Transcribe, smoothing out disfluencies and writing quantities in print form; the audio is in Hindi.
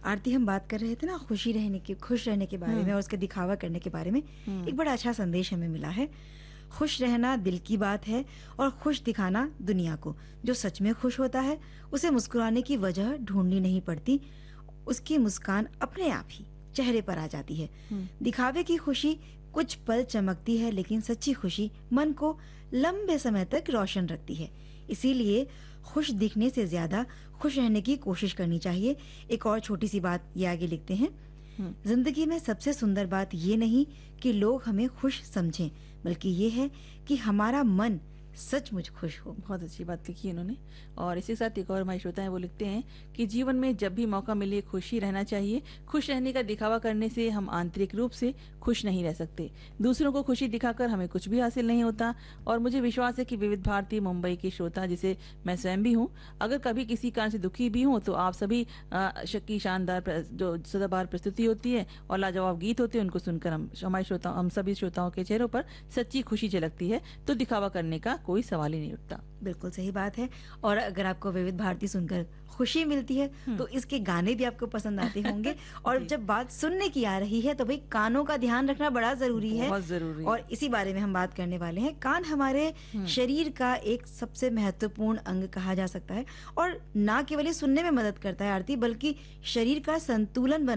आरती, हम बात कर रहे थे ना खुश रहने के बारे में और उसके दिखावा करने के बारे में। एक बड़ा अच्छा संदेश हमें मिला है। खुश रहना दिल की बात है और खुश दिखाना दुनिया को। जो सच में खुश होता है उसे मुस्कुराने की वजह ढूंढनी नहीं पड़ती, उसकी मुस्कान अपने आप ही चेहरे पर आ जाती है। दिखावे की खुशी कुछ पल चमकती है, लेकिन सच्ची खुशी मन को लंबे समय तक रोशन रखती है। इसीलिए खुश दिखने से ज्यादा खुश रहने की कोशिश करनी चाहिए। एक और छोटी सी बात ये आगे लिखते हैं, जिंदगी में सबसे सुंदर बात ये नहीं कि लोग हमें खुश समझें, बल्कि ये है कि हमारा मन सचमुच खुश हो। बहुत अच्छी बात लिखी है इन्होंने। और इसी के साथ एक और हमारे श्रोता है, वो लिखते हैं कि जीवन में जब भी मौका मिले खुशी रहना चाहिए। खुश रहने का दिखावा करने से हम आंतरिक रूप से खुश नहीं रह सकते। दूसरों को खुशी दिखाकर हमें कुछ भी हासिल नहीं होता। और मुझे विश्वास है कि विविध भारती मुंबई के श्रोता, जिसे मैं स्वयं भी हूँ, अगर कभी किसी कारण से दुखी भी हूँ तो आप सभी की शानदार जो सदाबहार प्रस्तुति होती है और लाजवाब गीत होते हैं, उनको सुनकर हम सभी श्रोताओं के चेहरों पर सच्ची खुशी झलकती है। तो दिखावा करने का कोई सवाल ही नहीं उठता। बिल्कुल सही बात है। और अगर आपको विविध भारती सुनकर खुशी मिलती है तो इसके गाने भी आपको पसंद आते होंगे। और जब बात सुनने की आ रही है तो भाई कानों का ध्यान रखना बड़ा जरूरी है। बहुत जरूरी है। और इसी बारे में हम बात करने वाले हैं। कान हमारे शरीर का एक सबसे महत्वपूर्ण अंग कहा जा सकता है और ना केवल ये सुनने में मदद करता है आरती, बल्कि शरीर का संतुलन